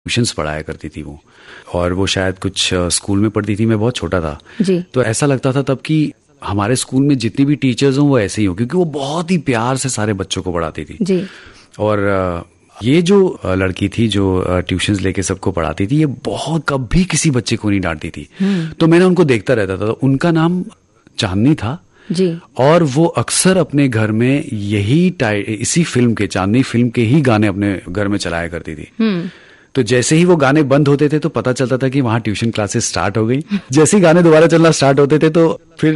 Tuitions पढ़ाया करती थी वो, और वो शायद कुछ स्कूल में पढ़ती थी, मैं बहुत छोटा था जी। तो ऐसा लगता था तब कि हमारे स्कूल में जितनी भी टीचर्स हों वो ऐसे ही हो, क्योंकि वो बहुत ही प्यार से सारे बच्चों को पढ़ाती थी जी। और ये जो लड़की थी जो ट्यूशन्स लेके सबको पढ़ाती थी, ये बहुत कभी किसी बच्चे को नहीं डांटती थी। तो मैंने उनको देखता रहता था। तो उनका नाम चांदनी था जी। और वो अक्सर अपने घर में यही इसी फिल्म के, चांदनी फिल्म के ही गाने अपने घर में चलाया करती थी। तो जैसे ही वो गाने बंद होते थे तो पता चलता था कि वहां ट्यूशन क्लासेस स्टार्ट हो गई। जैसे ही गाने दोबारा चलना स्टार्ट होते थे तो फिर